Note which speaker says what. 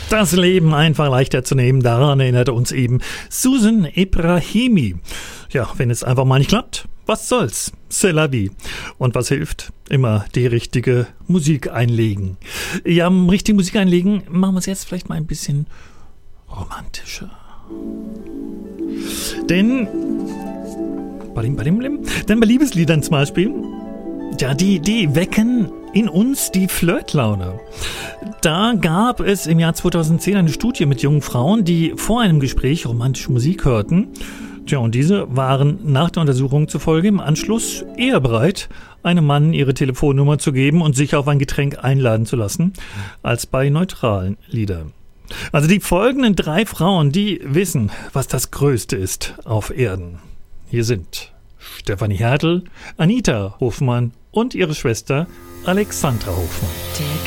Speaker 1: Das Leben einfach leichter zu nehmen, daran erinnerte uns eben Susan Ibrahimi. Ja, wenn es einfach mal nicht klappt, was soll's? C'est la vie. Und was hilft? Immer die richtige Musik einlegen. Ja, richtige Musik einlegen, machen wir es jetzt vielleicht mal ein bisschen romantischer. Denn bei Liebesliedern zum Beispiel, ja, die wecken in uns die Flirtlaune. Da gab es im Jahr 2010 eine Studie mit jungen Frauen, die vor einem Gespräch romantische Musik hörten. Tja, und diese waren nach der Untersuchung zufolge im Anschluss eher bereit, einem Mann ihre Telefonnummer zu geben und sich auf ein Getränk einladen zu lassen, als bei neutralen Liedern. Also die folgenden 3 Frauen, die wissen, was das Größte ist auf Erden. Hier sind Stefanie Hertel, Anita Hofmann und ihre Schwester Alexandra Hofmann.
Speaker 2: Der